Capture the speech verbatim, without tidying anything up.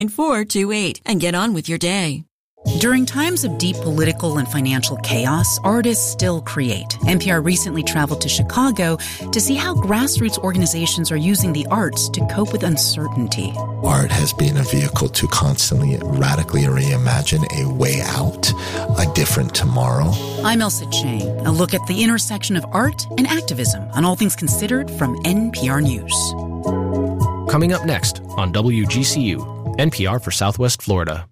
four two eight and get on with your day. During times of deep political and financial chaos, artists still create. N P R recently traveled to Chicago to see how grassroots organizations are using the arts to cope with uncertainty. Art has been a vehicle to constantly radically reimagine a way out, a different tomorrow. I'm Elsa Chang. A look at the intersection of art and activism on All Things Considered from N P R News. Coming up next on W G C U, N P R for Southwest Florida.